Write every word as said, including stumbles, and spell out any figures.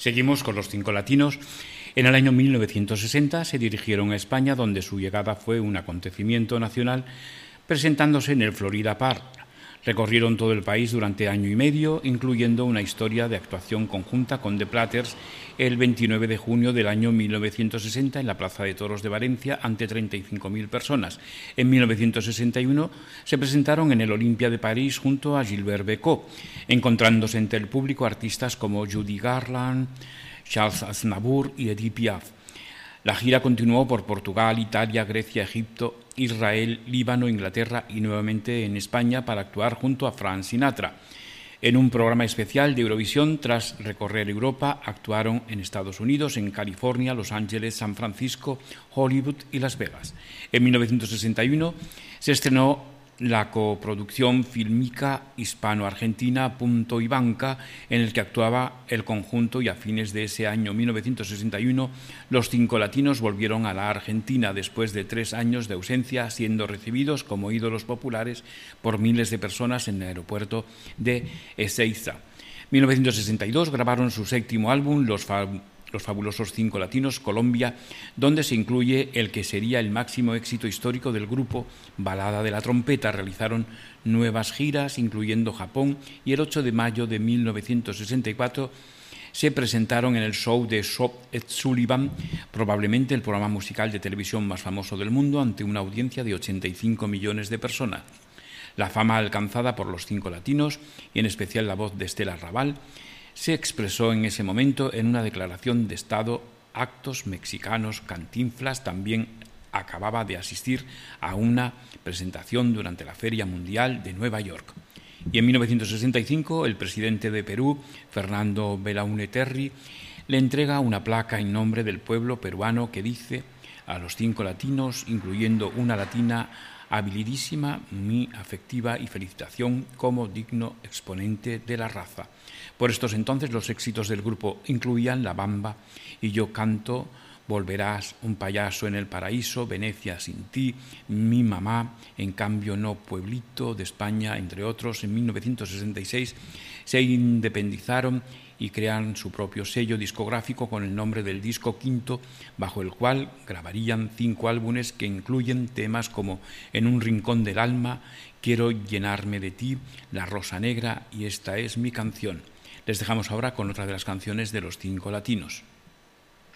Seguimos con los cinco latinos. En el año mil novecientos sesenta se dirigieron a España, donde su llegada fue un acontecimiento nacional, presentándose en el Florida Park. Recorrieron todo el país durante año y medio, incluyendo una historia de actuación conjunta con The Platters el veintinueve de junio del año mil novecientos sesenta en la Plaza de Toros de Valencia ante treinta y cinco mil personas. En mil novecientos sesenta y uno se presentaron en el Olympia de París junto a Gilbert Bécaud, encontrándose entre el público artistas como Judy Garland, Charles Aznavour y Edith Piaf. La gira continuó por Portugal, Italia, Grecia, Egipto, Israel, Líbano, Inglaterra y nuevamente en España para actuar junto a Frank Sinatra. En un programa especial de Eurovisión, tras recorrer Europa, actuaron en Estados Unidos, en California, Los Ángeles, San Francisco, Hollywood y Las Vegas. En mil novecientos sesenta y uno se estrenó la coproducción fílmica hispano-argentina Punto y Banca, en el que actuaba el conjunto, y a fines de ese año mil novecientos sesenta y uno los cinco latinos volvieron a la Argentina después de tres años de ausencia, siendo recibidos como ídolos populares por miles de personas en el aeropuerto de Ezeiza. En mil novecientos sesenta y dos grabaron su séptimo álbum, Los Fab Los fabulosos cinco latinos, Colombia, donde se incluye el que sería el máximo éxito histórico del grupo, Balada de la Trompeta. Realizaron nuevas giras, incluyendo Japón, y el ocho de mayo de mil novecientos sesenta y cuatro se presentaron en el show de Shop Ed Sullivan, probablemente el programa musical de televisión más famoso del mundo, ante una audiencia de ochenta y cinco millones de personas. La fama alcanzada por los cinco latinos, y en especial la voz de Estela Raval, se expresó en ese momento en una declaración de Estado. Actos mexicanos. Cantinflas también acababa de asistir a una presentación durante la Feria Mundial de Nueva York. Y en mil novecientos sesenta y cinco, el presidente de Perú, Fernando Belaúnde Terry, le entrega una placa en nombre del pueblo peruano que dice: a los cinco latinos, incluyendo una latina habilidísima, mi afectiva y felicitación como digno exponente de la raza. Por estos entonces los éxitos del grupo incluían La Bamba y Yo Canto, Volverás, Un payaso en el paraíso, Venecia sin ti, Mi mamá, En cambio no, Pueblito de España, entre otros. En mil novecientos sesenta y seis se independizaron y crean su propio sello discográfico con el nombre del disco Quinto, bajo el cual grabarían cinco álbumes que incluyen temas como En un rincón del alma, Quiero llenarme de ti, La rosa negra y Esta es mi canción. Les dejamos ahora con otra de las canciones de los cinco latinos.